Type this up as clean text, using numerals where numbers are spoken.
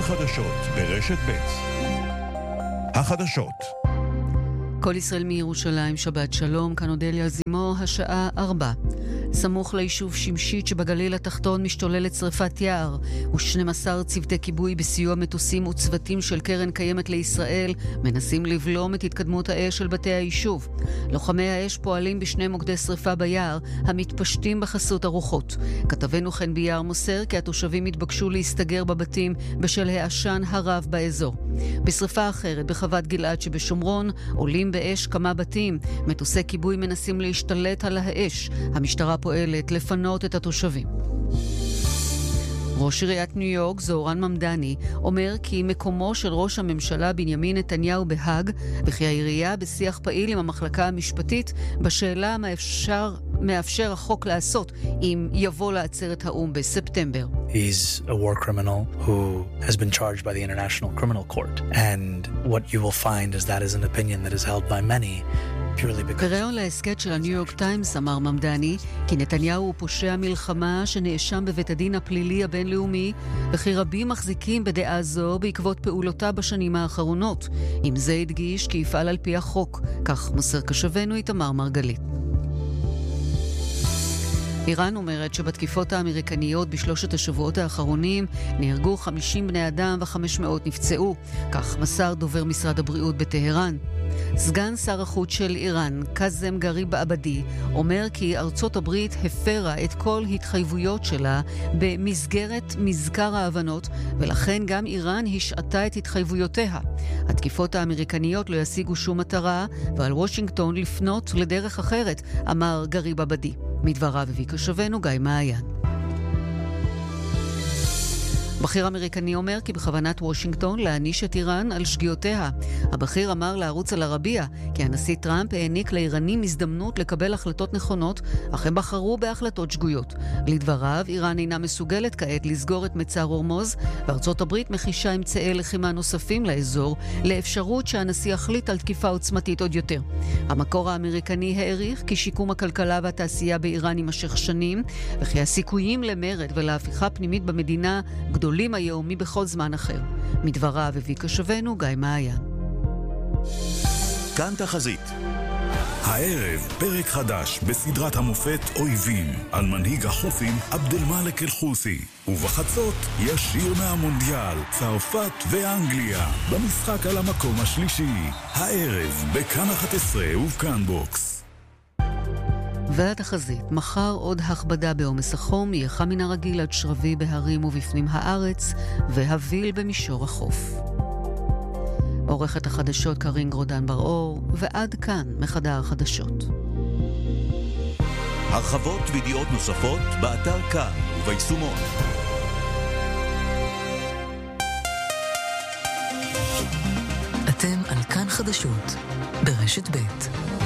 החדשות ברשת ב'. החדשות. כל ישראל מירושלים, שבת שלום, כאן אודליה זימו, השעה 4. סמוך ליישוב שמשית שבגליל התחתון משתוללת שריפת יער, ו12 צוותי כיבוי בסיוע מטוסים וצוותים של קרן קיימת לישראל מנסים לבלום את התקדמות האש של בתי היישוב. לוחמי האש פועלים בשני מוקדי שריפה ביער המתפשטים בחסות הרוחות. כתבנו חן ביער מוסר כי התושבים התבקשו להסתגר בבתים בשל העשן הרב באזור. בשריפה אחרת בחוות גלעד שבשומרון עולים באש כמה בתים. מטוסי כיבוי מנסים להשתלט על האש. המשטרה פועלת לפנות את התושבים. ראש עיריית ניו יורק, זוהרן ממדני, אומר כי מקומו של ראש הממשלה בנימין נתניהו בהאג, וכי העירייה בשיח פעיל עם המחלקה המשפטית בשאלה מה מאפשר החוק לעשות אם יבוא לעצרת האו"ם בספטמבר. He's a war criminal who has been charged by the International Criminal Court. And what you will find is that is an opinion that is held by many. בריאיון להסכת של הניו יורק טיימס אמר ממדני כי נתניהו הוא פושע מלחמה שנאשם בבית הדין הפלילי הבינלאומי, וכי רבים מחזיקים בדעה זו בעקבות פעולותיו בשנים האחרונות. עם זה הדגיש כי יפעל על פי החוק, כך מוסר קשבנו איתמר מרגלית. איראן אומרת שבתקיפות האמריקניות בשלושת השבועות האחרונים נהרגו 50 בני אדם ו500 נפצעו, כך מסר דובר משרד הבריאות בטהרן. סגן שר החוץ של איראן, קאזם גריב עבדי, אומר כי ארצות הברית הפרה את כל התחייבויות שלה במסגרת מזכר ההבנות, ולכן גם איראן השעתה את התחייבויותיה. התקיפות האמריקניות לא ישיגו שום מטרה, ועל וושינגטון לפנות לדרך אחרת, אמר גריב עבדי. מדבריו הביא קשבנו גיא מעיין. בכיר אמריקני אומר כי בכוונת וושינגטון להעניש את איראן על שגיאותיה. הבכיר אמר לערוץ אל-ערבייה כי הנשיא טראמפ העניק לאיראנים הזדמנות לקבל החלטות נכונות, אך הם בחרו בהחלטות שגויות. לדבריו, איראן אינה מסוגלת כעת לסגור את מצר הורמוז, וארצות הברית מחישה אמצעי לחימה נוספים לאזור, לאפשרות שהנשיא יחליט על תקיפה עוצמתית עוד יותר. המקור האמריקני העריך כי שיקום הכלכלה והתעשייה באיראן יימשך שנים, וכי הסיכויים למרד ולהפיכה פנימית במדינה גדולים היום מבכל זמן אחר. מדבריו הביא קשבנו גיא מעיין. כאן תחזית. הערב פרק חדש בסדרת המופת אויבים על מנהיג החות'ים עבדלמלך אל-חות'י, ובחצות יש שיר מהמונדיאל, צרפת ואנגליה במשחק על המקום השלישי. הערב בכאן 11 ובכאן בוקס. והתחזית, מחר עוד הכבדה בעומס החום, יהיה חם מן הרגיל עד שרבי בהרים ובפנים הארץ, והביל במישור החוף. עורכת החדשות קרין גרודן בר-אור, ועד כאן מחדר החדשות. הרחבות וידיעות נוספות באתר כאן וביישומון. אתם על כאן חדשות ברשת ב'.